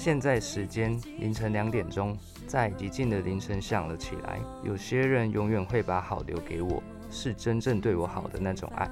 现在时间凌晨2点钟，在极静的铃声响了起来。有些人永远会把好留给我，是真正对我好的那种爱。